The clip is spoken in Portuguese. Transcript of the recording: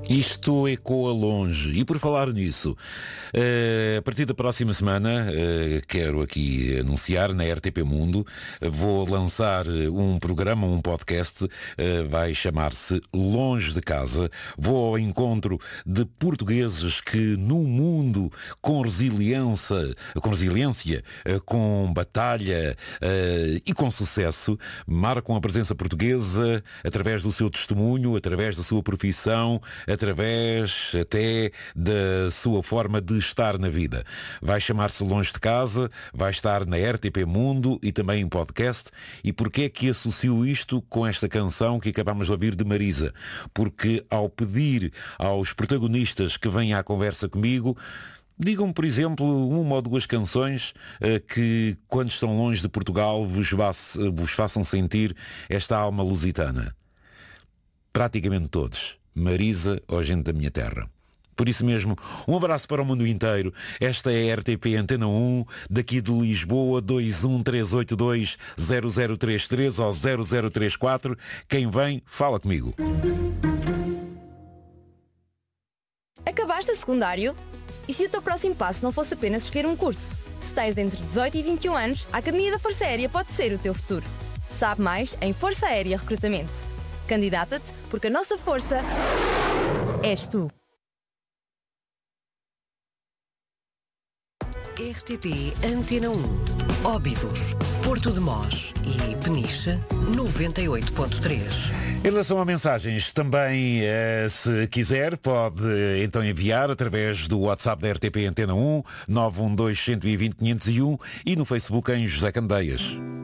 Isto ecoa longe. E por falar nisso, a partir da próxima semana, quero aqui anunciar na RTP Mundo, vou lançar um programa, um podcast, vai chamar-se Longe de Casa. Vou ao encontro de portugueses que no mundo, com resiliência, com batalha e com sucesso, marcam a presença portuguesa através do seu testemunho, através da sua profissão, através até da sua forma de estar na vida. Vai chamar-se Longe de Casa, vai estar na RTP Mundo e também em podcast. E porquê é que associo isto com esta canção que acabamos de ouvir de Marisa? Porque ao pedir aos protagonistas que venham à conversa comigo, digam-me, por exemplo, uma ou duas canções que, quando estão longe de Portugal, vos façam sentir esta alma lusitana. Praticamente todos. Marisa ou Gente da Minha Terra. Por isso mesmo, um abraço para o mundo inteiro. Esta é a RTP Antena 1, daqui de Lisboa, 213820033 ou 0034. Quem vem, fala comigo. Acabaste o secundário? E se o teu próximo passo não fosse apenas escolher um curso? Se tens entre 18 e 21 anos, a Academia da Força Aérea pode ser o teu futuro. Sabe mais em Força Aérea Recrutamento. Candidata-te, porque a nossa força és tu. RTP Antena 1, Óbidos, Porto de Mós e Peniche, 98.3. Em relação a mensagens, também, se quiser, pode então enviar através do WhatsApp da RTP Antena 1, 912 120 501 e no Facebook em José Candeias.